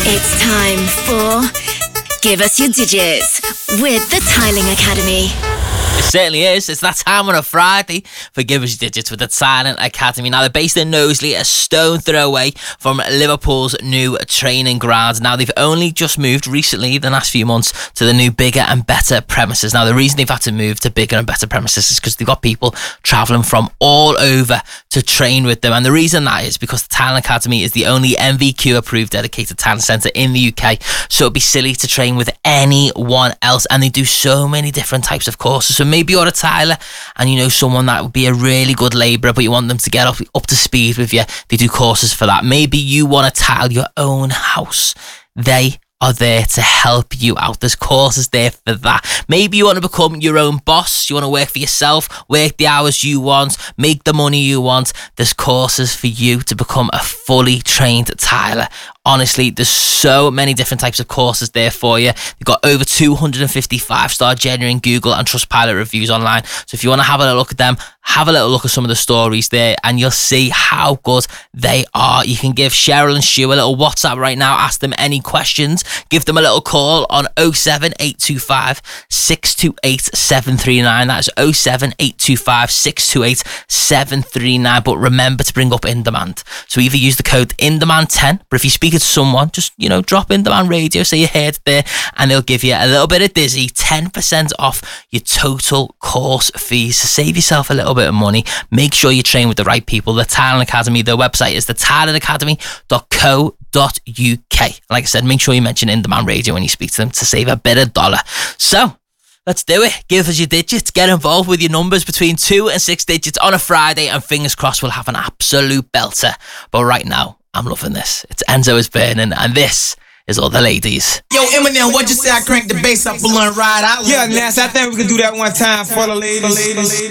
It's time for Give Us Your Digits with the Tiling Academy. It certainly is. It's that time on a Friday for Give Us Your Digits with the Tiling Academy. Now, they're based in Knowsley, a stone throw away from Liverpool's new training ground. Now, they've only just moved recently, the last few months, to the new bigger and better premises. Now, the reason they've had to move to bigger and better premises is because they've got people travelling from all over to train with them. And the reason that is because the Tiling Academy is the only MVQ-approved dedicated tiling centre in the UK. So it'd be silly to train with anyone else. And they do so many different types of courses. So maybe you're a tiler and you know someone that would be a really good labourer, but you want them to get up to speed with you. They do courses for that. Maybe you want to tile your own house. They are there to help you out. There's courses there for that. Maybe you want to become your own boss. You want to work for yourself, work the hours you want, make the money you want. There's courses for you to become a fully trained tiler. Honestly, there's so many different types of courses there for you. They've got over 250 5-star genuine Google and Trustpilot reviews online. So if you want to have a look at them, have a little look at some of the stories there and you'll see how good they are. You can give Cheryl and Stu a little WhatsApp right now. Ask them any questions. Give them a little call on 07825 628 739. That is 07825 628 739. But remember to bring up In Demand. So either use the code INDEMAND10, but if you speak to someone, just, drop In Demand Radio, say you heard it there, and they'll give you a little bit of Dizzy, 10% off your total course fees. So save yourself a little bit of money. Make sure you train with the right people. The Tiling Academy, their website is thetilingacademy.co.uk. Like I said, make sure you mention In Demand Radio when you speak to them to save a bit of dollar. So let's do it. Give us your digits. Get involved with your numbers between 2 and 6 digits on a Friday, and fingers crossed we'll have an absolute belter. But right now, I'm loving this. It's Enzo is Burning, and this is All the Ladies. Yo, Eminem, what'd you say? I cranked the bass up, blunt ride out. Yeah, Nas, I think we can do that one time for the ladies.